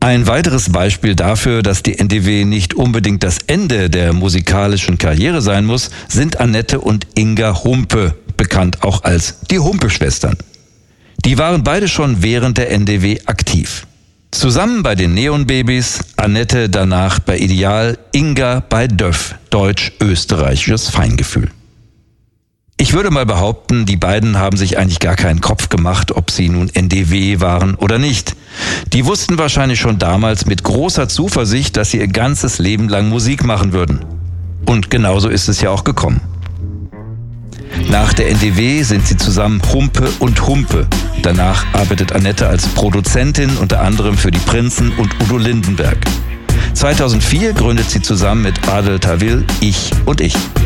Ein weiteres Beispiel dafür, dass die NDW nicht unbedingt das Ende der musikalischen Karriere sein muss, sind Annette und Inga Humpe, bekannt auch als die Humpe-Schwestern. Die waren beide schon während der NDW aktiv. Zusammen bei den Neonbabys, Annette danach bei Ideal, Inga bei Döff, deutsch-österreichisches Feingefühl. Ich würde mal behaupten, die beiden haben sich eigentlich gar keinen Kopf gemacht, ob sie nun NDW waren oder nicht. Die wussten wahrscheinlich schon damals mit großer Zuversicht, dass sie ihr ganzes Leben lang Musik machen würden. Und genauso ist es ja auch gekommen. Nach der NDW sind sie zusammen Humpe und Humpe. Danach arbeitet Annette als Produzentin unter anderem für die Prinzen und Udo Lindenberg. 2004 gründet sie zusammen mit Adel Tawil Ich und Ich.